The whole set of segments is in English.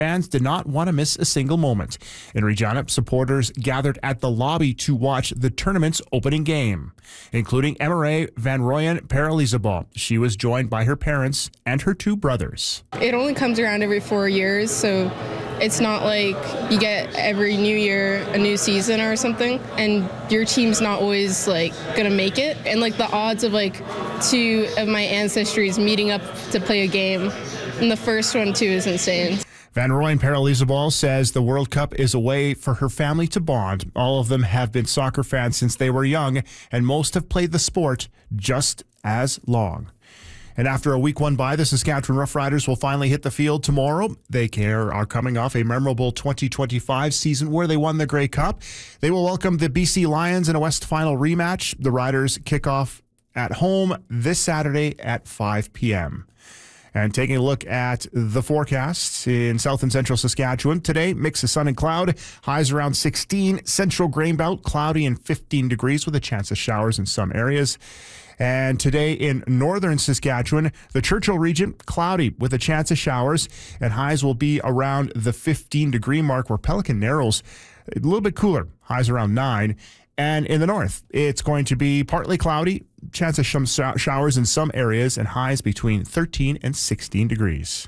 Fans did not want to miss a single moment. In Regina, supporters gathered at the lobby to watch the tournament's opening game, including Emma-Ray Van Rooyen Paralizabal. She was joined by her parents and her two brothers. It only comes around every 4 years, so it's not like you get every new year a new season or something, and your team's not always like gonna make it. And like the odds of like two of my ancestries meeting up to play a game, and the first one too is insane. Van Rooyen Paralizabal says the World Cup is a way for her family to bond. All of them have been soccer fans since they were young, and most have played the sport just as long. And after a week 1 bye, the Saskatchewan Roughriders will finally hit the field tomorrow. They are coming off a memorable 2025 season where they won the Grey Cup. They will welcome the BC Lions in a West Final rematch. The Riders kick off at home this Saturday at 5 p.m. And taking a look at the forecasts in south and central Saskatchewan. Today, mix of sun and cloud. Highs around 16. Central Grain Belt, cloudy and 15 degrees with a chance of showers in some areas. And today in northern Saskatchewan, the Churchill region, cloudy with a chance of showers. And highs will be around the 15-degree mark, where Pelican Narrows, a little bit cooler. Highs around 9. And in the north, it's going to be partly cloudy, chance of some showers in some areas, and highs between 13 and 16 degrees.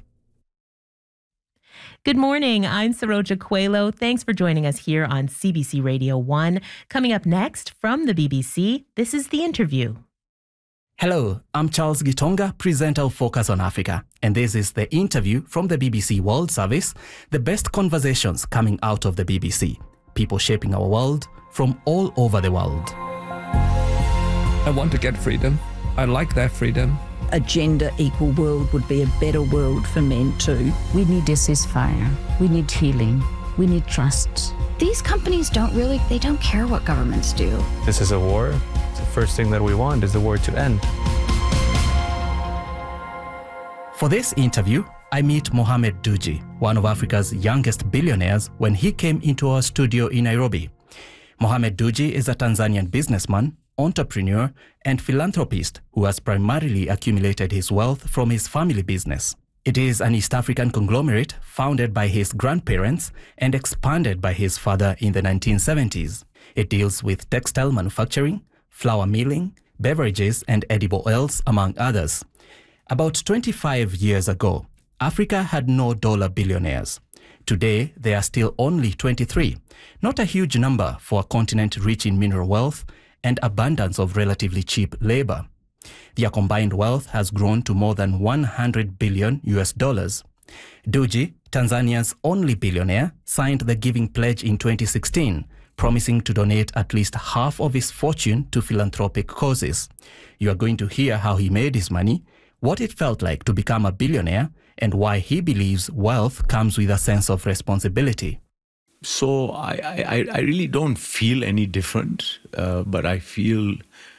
Good morning. I'm Saroja Coelho. Thanks for joining us here on CBC Radio 1. Coming up next from the BBC, this is The Interview. Hello, I'm Charles Gitonga, presenter of Focus on Africa, and this is The Interview from the BBC World Service, the best conversations coming out of the BBC. People shaping our world from all over the world. I want to get freedom. I like that freedom. A gender equal world would be a better world for men too. We need a ceasefire. We need healing. We need trust. These companies they don't care what governments do. This is a war. The first thing that we want is the war to end. For this interview, I meet Mohamed Duji, one of Africa's youngest billionaires, when he came into our studio in Nairobi. Mohamed Duji is a Tanzanian businessman, entrepreneur, and philanthropist who has primarily accumulated his wealth from his family business. It is an East African conglomerate founded by his grandparents and expanded by his father in the 1970s. It deals with textile manufacturing, flour milling, beverages, and edible oils, among others. About 25 years ago, Africa had no dollar billionaires. Today, there are still only 23, not a huge number for a continent rich in mineral wealth and abundance of relatively cheap labor. Their combined wealth has grown to more than $100 billion. Duji, Tanzania's only billionaire, signed the Giving Pledge in 2016, promising to donate at least half of his fortune to philanthropic causes. You are going to hear how he made his money, what it felt like to become a billionaire, and why he believes wealth comes with a sense of responsibility. So I really don't feel any different, but I feel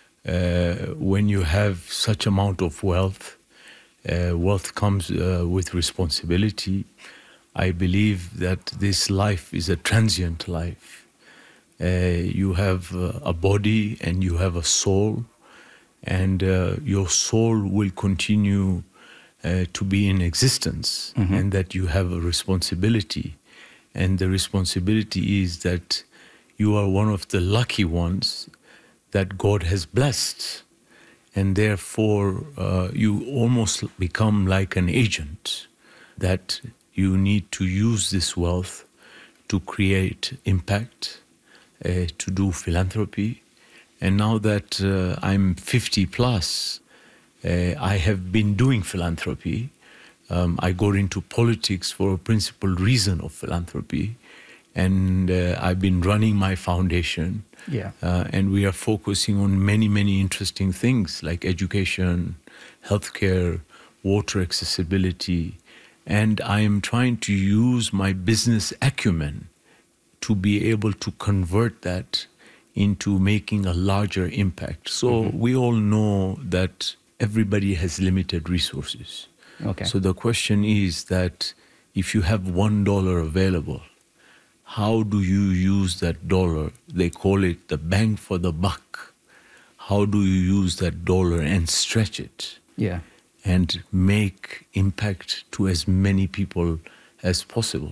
when you have such amount of wealth, wealth comes with responsibility. I believe that this life is a transient life. You have a body and you have a soul, and your soul will continue to be in existence, and that you have a responsibility. And the responsibility is that you are one of the lucky ones that God has blessed. And therefore, you almost become like an agent, that you need to use this wealth to create impact, to do philanthropy. And now that I'm 50 plus, I have been doing philanthropy. I got into politics for a principal reason of philanthropy. And I've been running my foundation. And we are focusing on many, many interesting things like education, healthcare, water accessibility. And I am trying to use my business acumen to be able to convert that into making a larger impact. So we all know that everybody has limited resources. So the question is that if you have $1 available, how do you use that dollar? They call it the bang for the buck. How do you use that dollar and stretch it? And make impact to as many people as possible?